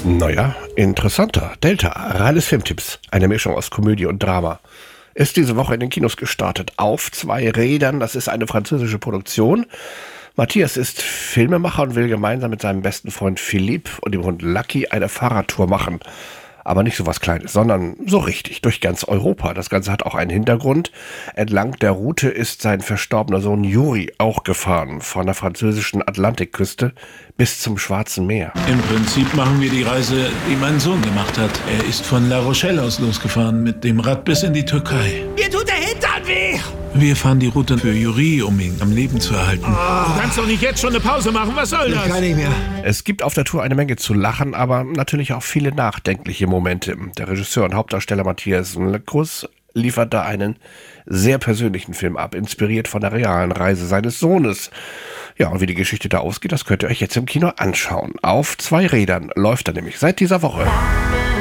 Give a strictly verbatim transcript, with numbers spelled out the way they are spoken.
Naja, interessanter. Delta, reines Filmtipps. Eine Mischung aus Komödie und Drama. Ist diese Woche in den Kinos gestartet. Auf zwei Rädern, das ist eine französische Produktion. Matthias ist Filmemacher und will gemeinsam mit seinem besten Freund Philippe und dem Hund Lucky eine Fahrradtour machen. Aber nicht so was Kleines, sondern so richtig, durch ganz Europa. Das Ganze hat auch einen Hintergrund. Entlang der Route ist sein verstorbener Sohn Juri auch gefahren, von der französischen Atlantikküste bis zum Schwarzen Meer. Im Prinzip machen wir die Reise, die mein Sohn gemacht hat. Er ist von La Rochelle aus losgefahren, mit dem Rad bis in die Türkei. Mir tut der Hintern weh! Wir fahren die Route für Juri, um ihn am Leben zu erhalten. Oh. Du kannst doch nicht jetzt schon eine Pause machen, was soll das? Ich kann nicht mehr. Es gibt auf der Tour eine Menge zu lachen, aber natürlich auch viele nachdenkliche Momente. Der Regisseur und Hauptdarsteller Matthias Lecruz liefert da einen sehr persönlichen Film ab, inspiriert von der realen Reise seines Sohnes. Ja, und wie die Geschichte da ausgeht, das könnt ihr euch jetzt im Kino anschauen. Auf zwei Rädern läuft er nämlich seit dieser Woche.